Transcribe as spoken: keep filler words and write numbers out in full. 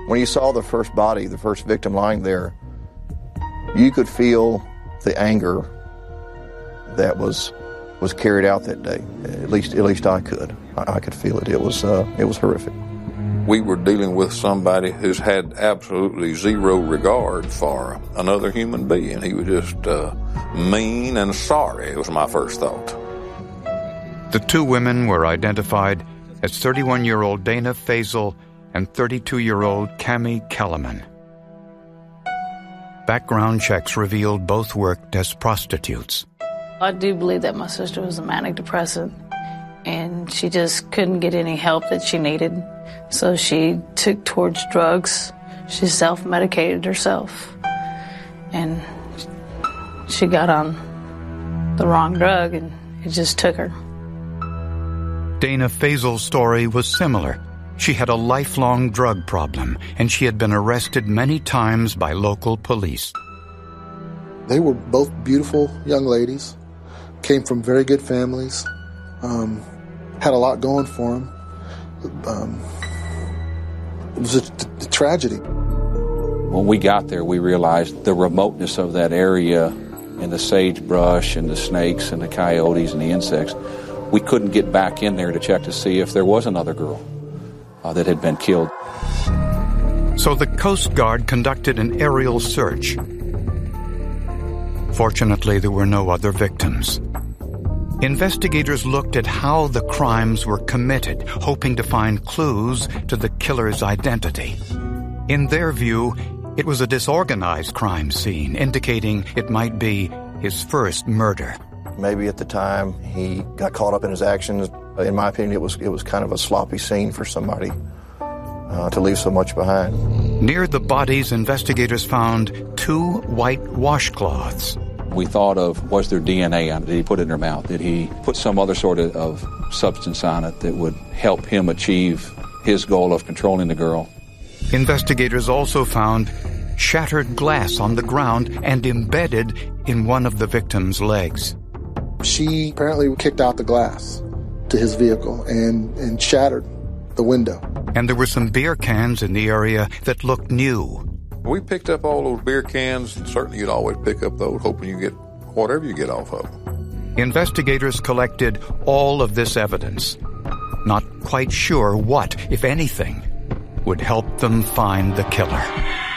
When you saw the first body, the first victim lying there, you could feel the anger that was was carried out that day. At least, at least I could. I, I could feel it. It was uh, it was horrific. We were dealing with somebody who's had absolutely zero regard for another human being. He was just uh, mean and sorry, was my first thought. The two women were identified as thirty-one-year-old Dana Faisal and thirty-two-year-old Cami Kellerman. Background checks revealed both worked as prostitutes. I do believe that my sister was a manic depressant, and she just couldn't get any help that she needed. So she took towards drugs. She self-medicated herself. And she got on the wrong drug, and it just took her. Dana Faisal's story was similar. She had a lifelong drug problem, and she had been arrested many times by local police. They were both beautiful young ladies, came from very good families, um, had a lot going for them. Um, it was a, a tragedy. When we got there, we realized the remoteness of that area and the sagebrush and the snakes and the coyotes and the insects. We couldn't get back in there to check to see if there was another girl uh, that had been killed. So the Coast Guard conducted an aerial search. Fortunately, there were no other victims. Investigators looked at how the crimes were committed, hoping to find clues to the killer's identity. In their view, it was a disorganized crime scene, indicating it might be his first murder. Maybe at the time he got caught up in his actions. In my opinion, it was it was kind of a sloppy scene for somebody uh, to leave so much behind. Near the bodies, investigators found two white washcloths. We thought of, was there D N A on it? Did he put it in her mouth? Did he put some other sort of, of substance on it that would help him achieve his goal of controlling the girl? Investigators also found shattered glass on the ground and embedded in one of the victim's legs. She apparently kicked out the glass to his vehicle and, and shattered the window. And there were some beer cans in the area that looked new. We picked up all those beer cans, and certainly you'd always pick up those, hoping you get whatever you get off of them. Investigators collected all of this evidence, not quite sure what, if anything, would help them find the killer.